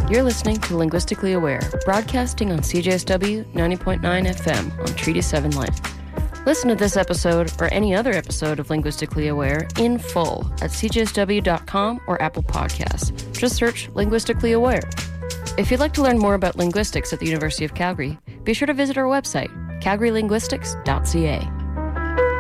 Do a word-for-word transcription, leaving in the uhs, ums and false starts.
You're listening to Linguistically Aware, broadcasting on C J S W ninety point nine F M on Treaty seven land. Listen to this episode or any other episode of Linguistically Aware in full at c j s w dot com or Apple Podcasts. Just search Linguistically Aware. If you'd like to learn more about linguistics at the University of Calgary, be sure to visit our website, calgary linguistics dot c a.